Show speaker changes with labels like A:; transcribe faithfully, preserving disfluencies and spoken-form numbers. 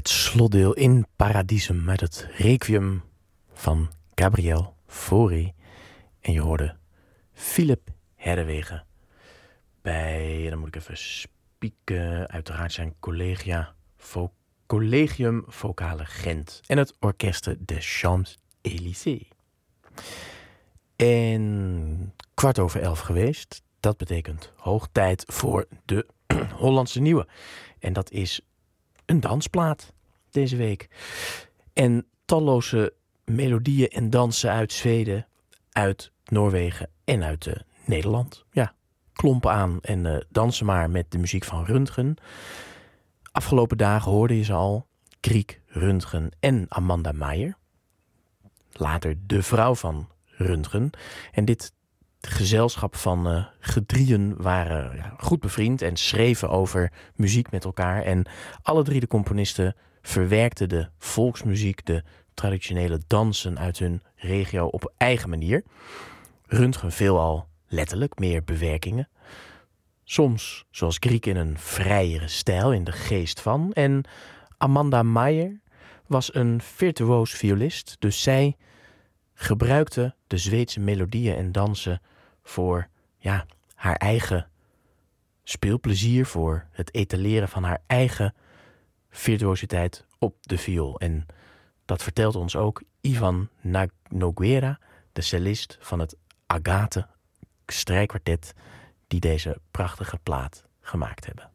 A: Het slotdeel in Paradisum met het Requiem van Gabriel Fauré. En je hoorde Philip Herrewegen bij, dan moet ik even spieken, uiteraard zijn collegia, vo, Collegium Vocale Gent en het Orchestre des Champs-Élysées. En kwart over elf geweest, dat betekent hoog tijd voor de Hollandse Nieuwe. En dat is een dansplaat deze week. En talloze melodieën en dansen uit Zweden, uit Noorwegen en uit uh, Nederland. Ja, klompen aan en uh, dansen maar met de muziek van Röntgen. Afgelopen dagen hoorde je ze al. Griek, Röntgen en Amanda Meijer. Later de vrouw van Röntgen. En dit gezelschap van uh, gedrieën waren ja, goed bevriend en schreven over muziek met elkaar. En alle drie de componisten verwerkten de volksmuziek, de traditionele dansen uit hun regio op eigen manier. Röntgen veelal letterlijk, meer bewerkingen. Soms, zoals Griek, in een vrijere stijl, in de geest van. En Amanda Meijer was een virtuoos violist, dus zij gebruikte de Zweedse melodieën en dansen voor ja, haar eigen speelplezier, voor het etaleren van haar eigen virtuositeit op de viool. En dat vertelt ons ook Ivan Noguera, de cellist van het Agate strijkkwartet, die deze prachtige plaat gemaakt hebben.